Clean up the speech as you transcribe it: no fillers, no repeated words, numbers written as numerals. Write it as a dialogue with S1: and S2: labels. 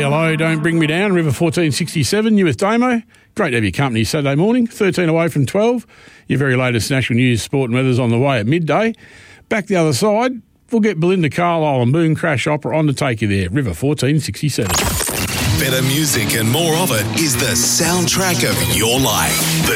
S1: Hello, don't bring me down. River 1467, you with Damo. Great to have your company Saturday morning, 13 away from 12. Your very latest national news, sport and weather's on the way at midday. Back the other side, we'll get Belinda Carlisle and Moon Crash Opera on to take you there. River 1467.
S2: Better music and more of it is the soundtrack of your life. The